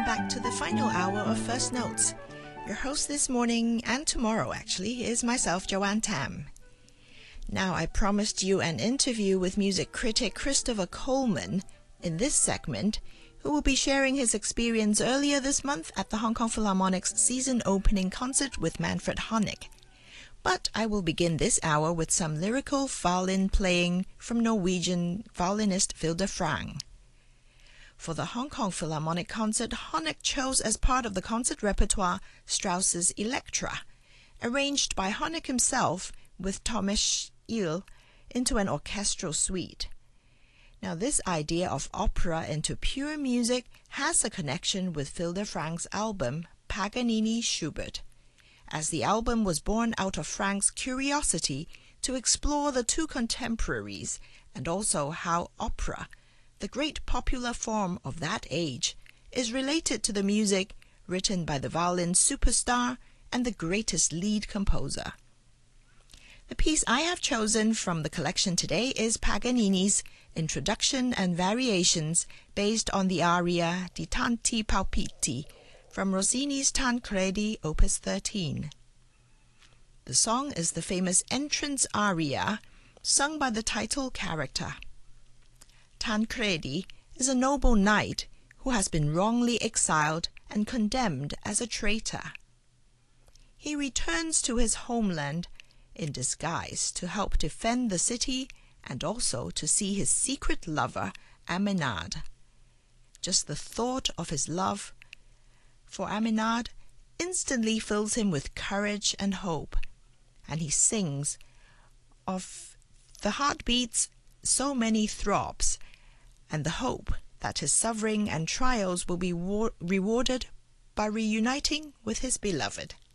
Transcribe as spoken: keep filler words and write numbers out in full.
back to the final hour of First Notes. Your host this morning and tomorrow, actually, is myself, Joanne Tam. Now, I promised you an interview with music critic Christopher Coleman in this segment, who will be sharing his experience earlier this month at the Hong Kong Philharmonic's season opening concert with Manfred Honeck. But I will begin this hour with some lyrical violin playing from Norwegian violinist Vilde Frang. For the Hong Kong Philharmonic concert, Honeck chose as part of the concert repertoire Strauss's Elektra, arranged by Honeck himself with Thomas Ill into an orchestral suite. Now, this idea of opera into pure music has a connection with Vilde Frang's album Paganini Schubert, as the album was born out of Frang's curiosity to explore the two contemporaries and also how opera, the great popular form of that age, is related to the music written by the violin superstar and the greatest lead composer. The piece I have chosen from the collection today is Paganini's Introduction and Variations based on the aria Di Tanti Palpiti from Rossini's Tancredi, Opus thirteen. The song is the famous entrance aria sung by the title character. Tancredi is a noble knight who has been wrongly exiled and condemned as a traitor. He returns to his homeland in disguise to help defend the city and also to see his secret lover, Amenad. Just the thought of his love for Amenad instantly fills him with courage and hope, and he sings of the heartbeats so many throbs and the hope that his suffering and trials will be war- rewarded by reuniting with his beloved.